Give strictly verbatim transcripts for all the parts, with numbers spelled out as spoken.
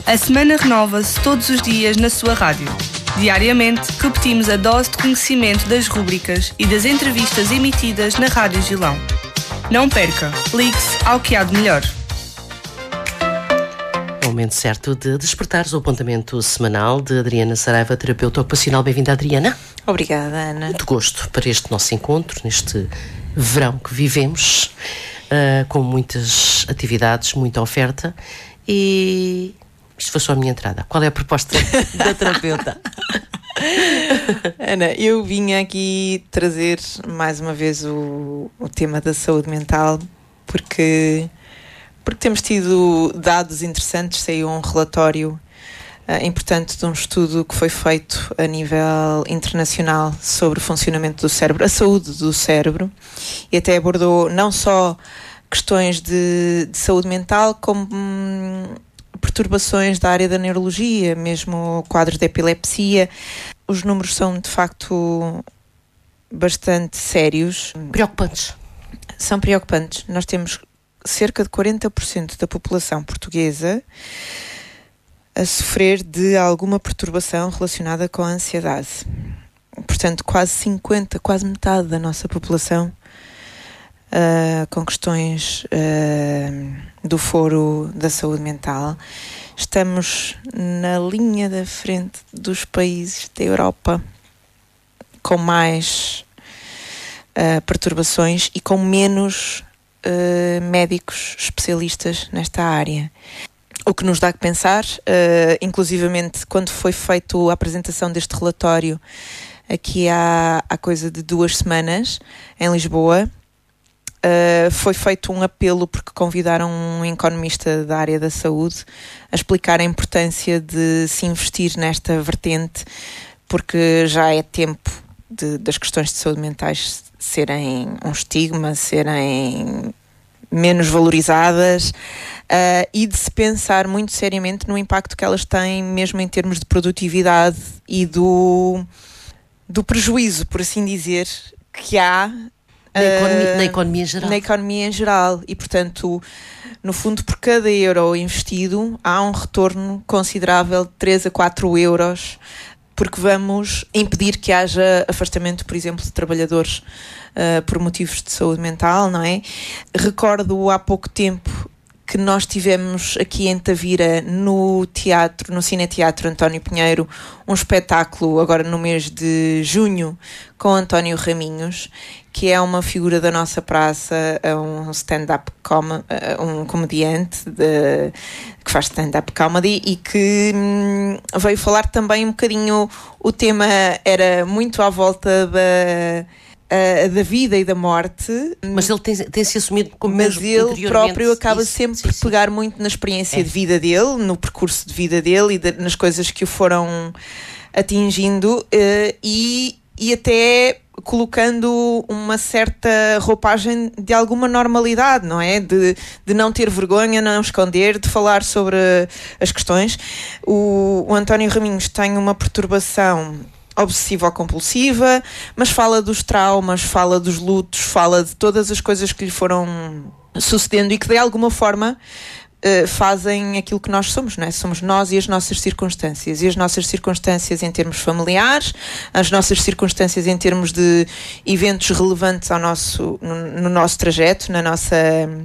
A semana renova-se todos os dias na sua rádio. Diariamente, repetimos a dose de conhecimento das rúbricas e das entrevistas emitidas na Rádio Gilão. Não perca, ligue-se ao que há de melhor. É o momento certo de despertares o apontamento semanal de Adriana Saraiva, terapeuta ocupacional. Bem-vinda, Adriana. Obrigada, Ana. Muito gosto para este nosso encontro, neste verão que vivemos, uh, com muitas atividades, muita oferta. E isto foi só a minha entrada. Qual é a proposta da terapeuta? Ana, eu vim aqui trazer mais uma vez o, o tema da saúde mental, porque, porque temos tido dados interessantes. Saiu um relatório uh, importante de um estudo que foi feito a nível internacional sobre o funcionamento do cérebro, a saúde do cérebro, e até abordou não só questões de, de saúde mental, como hum, perturbações da área da neurologia, mesmo quadros de epilepsia. Os números são de facto bastante sérios. Preocupantes. São preocupantes. Nós temos cerca de quarenta por cento da população portuguesa a sofrer de alguma perturbação relacionada com a ansiedade. Portanto, quase cinquenta, quase metade da nossa população Uh, com questões uh, do foro da saúde mental. Estamos na linha da frente dos países da Europa com mais uh, perturbações e com menos uh, médicos especialistas nesta área. O que nos dá que pensar, uh, inclusivamente quando foi feita a apresentação deste relatório aqui há, há coisa de duas semanas em Lisboa, Uh, foi feito um apelo porque convidaram um economista da área da saúde a explicar a importância de se investir nesta vertente, porque já é tempo de, das questões de saúde mentais serem um estigma, serem menos valorizadas, uh, e de se pensar muito seriamente no impacto que elas têm mesmo em termos de produtividade e do, do prejuízo, por assim dizer, que há Na economia, na economia em geral. Na economia em geral. E, portanto, no fundo, por cada euro investido, há um retorno considerável de três a quatro euros, porque vamos impedir que haja afastamento, por exemplo, de trabalhadores uh, por motivos de saúde mental, não é? Recordo há pouco tempo que nós tivemos aqui em Tavira, no teatro, no Cineteatro António Pinheiro, um espetáculo agora no mês de junho com António Raminhos, que é uma figura da nossa praça, um stand-up com, um comediante de, que faz stand-up comedy e que hum, veio falar também um bocadinho. O tema era muito à volta da Uh, da vida e da morte, mas ele tem, tem se assumido como mas ele próprio acaba isso, sempre sim, por sim. pegar muito na experiência é. de vida dele, no percurso de vida dele e de, nas coisas que o foram atingindo, uh, e, e até colocando uma certa roupagem de alguma normalidade, não é? De, de não ter vergonha, não esconder, de falar sobre as questões. O, o António Raminhos tem uma perturbação obsessiva-compulsiva, mas fala dos traumas, fala dos lutos, fala de todas as coisas que lhe foram sucedendo e que de alguma forma uh, fazem aquilo que nós somos, não é? Somos nós e as nossas circunstâncias, e as nossas circunstâncias em termos familiares, as nossas circunstâncias em termos de eventos relevantes ao nosso, no, no nosso trajeto, na nossa...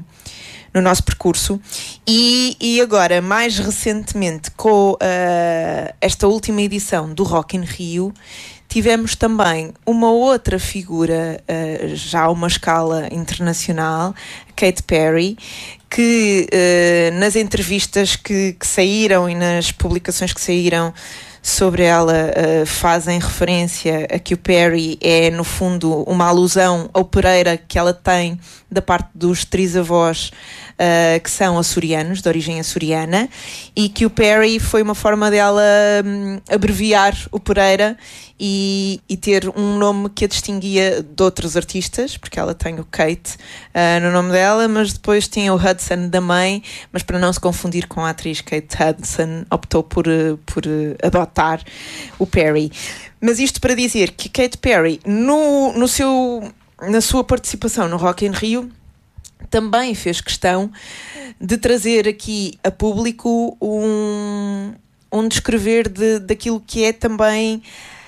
no nosso percurso. E, e agora, mais recentemente, com uh, esta última edição do Rock in Rio, tivemos também uma outra figura, uh, já a uma escala internacional, Katy Perry, que uh, nas entrevistas que, que saíram e nas publicações que saíram sobre ela uh, fazem referência a que o Perry é, no fundo, uma alusão ao Pereira que ela tem da parte dos trisavós uh, que são açorianos, de origem açoriana, e que o Perry foi uma forma dela um, abreviar o Pereira e, e ter um nome que a distinguia de outros artistas, porque ela tem o Kate uh, no nome dela, mas depois tinha o Hudson da mãe, mas para não se confundir com a atriz Kate Hudson, optou por, por adotar o Perry. Mas isto para dizer que Katy Perry, no, no seu, na sua participação no Rock in Rio, também fez questão de trazer aqui a público um, um descrever de, daquilo que é também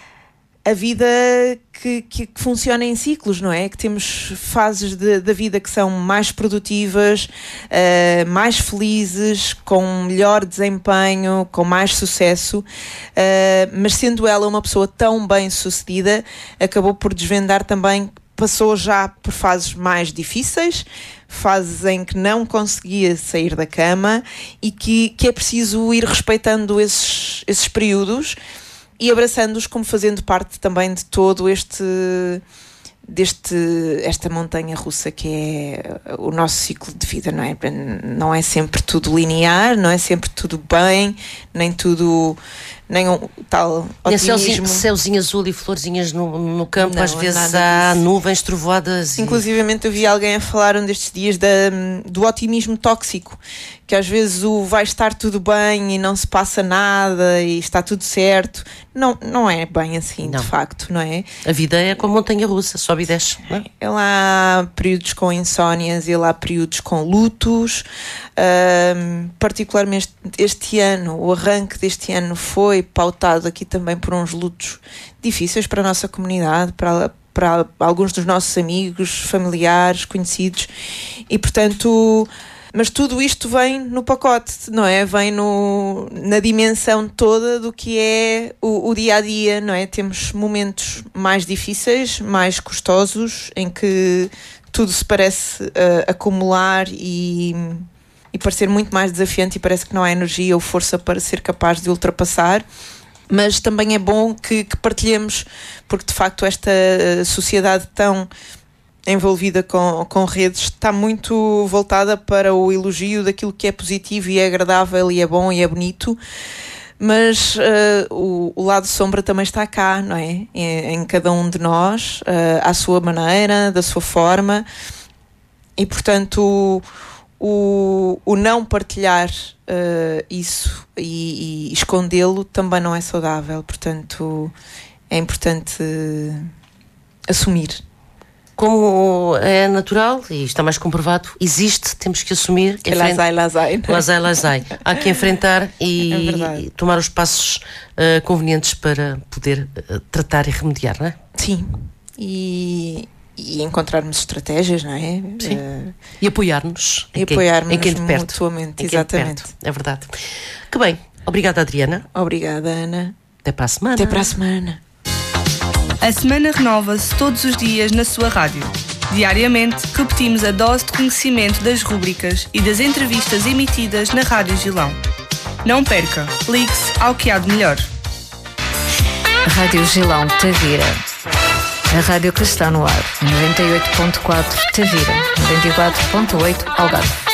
a vida que, que, que funciona em ciclos, não é? Que temos fases da vida que são mais produtivas, uh, mais felizes, com melhor desempenho, com mais sucesso, uh, mas sendo ela uma pessoa tão bem sucedida, acabou por desvendar também, passou já por fases mais difíceis, fases em que não conseguia sair da cama e que, que é preciso ir respeitando esses, esses períodos e abraçando-os como fazendo parte também de todo este, deste, esta montanha russa que é o nosso ciclo de vida, não é? Não é sempre tudo linear, não é sempre tudo bem, nem tudo, nem um tal otimismo. Céuzinho, céuzinho azul e florzinhas no, no campo, não, às vezes há disso. Nuvens trovoadas. E... Inclusivamente eu vi alguém a falar um destes dias da, do otimismo tóxico, que às vezes o vai estar tudo bem e não se passa nada e está tudo certo. Não, não é bem assim, não. De facto, não é? A vida é como montanha russa, sobe e desce. Não é? Ele há períodos com insónias, ele há períodos com lutos. Um, particularmente este ano, o arranque deste ano foi pautado aqui também por uns lutos difíceis para a nossa comunidade, para, para alguns dos nossos amigos, familiares, conhecidos, e portanto, mas tudo isto vem no pacote, não é? Vem no, na dimensão toda do que é o, o dia a dia, não é? Temos momentos mais difíceis, mais custosos, em que tudo se parece uh, acumular e e parecer muito mais desafiante, e parece que não há energia ou força para ser capaz de ultrapassar, mas também é bom que, que partilhemos, porque de facto esta sociedade tão envolvida com, com redes está muito voltada para o elogio daquilo que é positivo e é agradável e é bom e é bonito, mas uh, o, o lado sombra também está cá, não é? Em, em cada um de nós, uh, à sua maneira, da sua forma, e portanto O, o não partilhar uh, isso e, e escondê-lo também não é saudável, portanto é importante uh, assumir. Como é natural e está mais comprovado, existe, temos que assumir. Que lazai, lazai. Lazai, lazai. Há que enfrentar e, é e tomar os passos uh, convenientes para poder uh, tratar e remediar, não é? Sim, e... e encontrarmos estratégias, não é? Sim. Uh, e apoiar-nos e apoiar-nos mutuamente, exatamente. É verdade. Que bem. Obrigada, Adriana. Obrigada, Ana. Até para a semana. Até para a semana. A semana renova-se todos os dias na sua rádio. Diariamente, repetimos a dose de conhecimento das rúbricas e das entrevistas emitidas na Rádio Gilão. Não perca, ligue-se ao que há de melhor. Rádio Gilão Tavira. A rádio que está no ar, noventa e oito ponto quatro Tavira, noventa e quatro ponto oito Algarve.